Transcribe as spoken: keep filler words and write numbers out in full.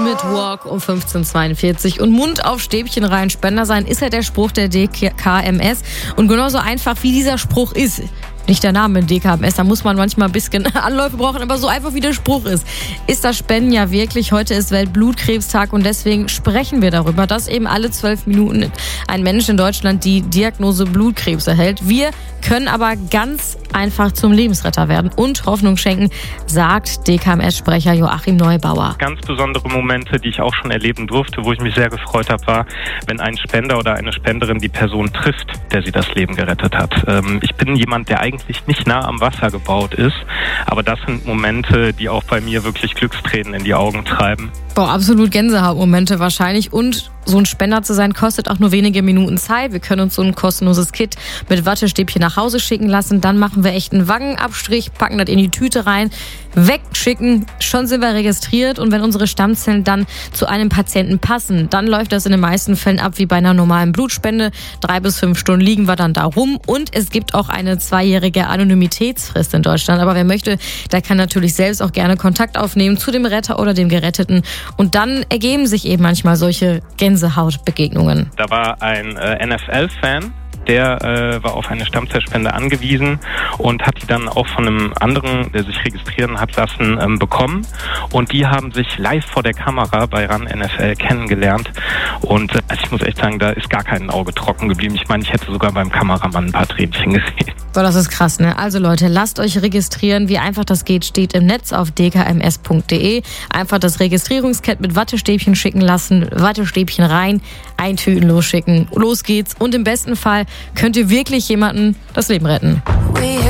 mit Walk um fünfzehn Uhr zweiundvierzig. Und Mund auf Stäbchen rein, Spender sein, ist ja der Spruch der D K M S. Und genauso einfach wie dieser Spruch ist, nicht der Name D K M S, da muss man manchmal ein bisschen Anläufe brauchen, aber so einfach wie der Spruch ist, ist das Spenden ja wirklich. Heute ist Weltblutkrebstag und deswegen sprechen wir darüber, dass eben alle zwölf Minuten ein Mensch in Deutschland die Diagnose Blutkrebs erhält. Wir können aber ganz einfach zum Lebensretter werden und Hoffnung schenken, sagt D K M S-Sprecher Joachim Neubauer. Ganz besondere Momente, die ich auch schon erleben durfte, wo ich mich sehr gefreut habe, war, wenn ein Spender oder eine Spenderin die Person trifft, der sie das Leben gerettet hat. Ähm, ich bin jemand, der eigentlich nicht nah am Wasser gebaut ist, aber das sind Momente, die auch bei mir wirklich Glückstränen in die Augen treiben. Boah, absolut Gänsehautmomente wahrscheinlich. Und so ein Spender zu sein, kostet auch nur wenige Minuten Zeit. Wir können uns so ein kostenloses Kit mit Wattestäbchen nach Hause schicken lassen. Dann machen wir echt einen Wangenabstrich, packen das in die Tüte rein, wegschicken. Schon sind wir registriert. Und wenn unsere Stammzellen dann zu einem Patienten passen, dann läuft das in den meisten Fällen ab wie bei einer normalen Blutspende. Drei bis fünf Stunden liegen wir dann da rum. Und es gibt auch eine zweijährige Anonymitätsfrist in Deutschland. Aber wer möchte, der kann natürlich selbst auch gerne Kontakt aufnehmen zu dem Retter oder dem Geretteten. Und dann ergeben sich eben manchmal solche Gänsehautbegegnungen. Da war ein äh, N F L-Fan, der äh, war auf eine Stammzellspende angewiesen und hat die dann auch von einem anderen, der sich registrieren hat lassen, ähm, bekommen. Und die haben sich live vor der Kamera bei RAN N F L kennengelernt. Und äh, also ich muss echt sagen, da ist gar kein Auge trocken geblieben. Ich meine, ich hätte sogar beim Kameramann ein paar Tränchen gesehen. Boah, das ist krass, ne? Also Leute, lasst euch registrieren. Wie einfach das geht, steht im Netz auf d k m s punkt d e. Einfach das Registrierungskit mit Wattestäbchen schicken lassen, Wattestäbchen rein, eintüten, losschicken. Los geht's. Und im besten Fall könnt ihr wirklich jemanden das Leben retten.